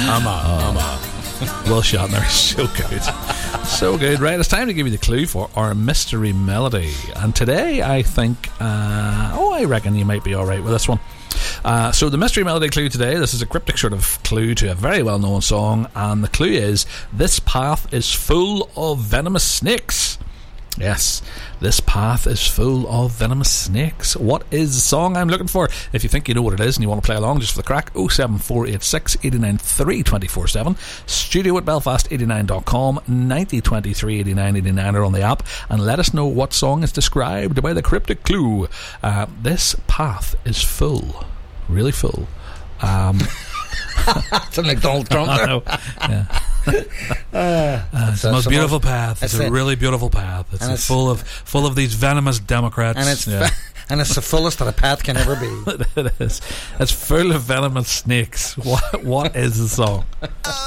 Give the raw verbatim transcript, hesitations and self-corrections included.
I'm a, I'm a. Will Shatner, so good. So good. Right, it's time to give you the clue for our mystery melody. And today, I think, uh, oh, I reckon you might be alright with this one. Uh, so the mystery melody clue today, this is a cryptic sort of clue to a very well known song, and the clue is, this path is full of venomous snakes. Yes, this path is full of venomous snakes. What is the song I'm looking for? If you think you know what it is and you want to play along just for the crack, oh seven four eight six, eight nine three, two four seven, studio at belfast eighty-nine dot com, ninety twenty-three eighty-nine eighty-nine, or on the app, and let us know what song is described by the cryptic clue. Uh, this path is full, really full. Um, Something like Donald Trump. I know. Yeah. Uh, uh, it's the most beautiful path. It's, it's a really beautiful path. It's, it's full of full of these venomous Democrats, and it's yeah. fa- and it's the fullest that a path can ever be. It is. It's full of venomous snakes. What what is the song?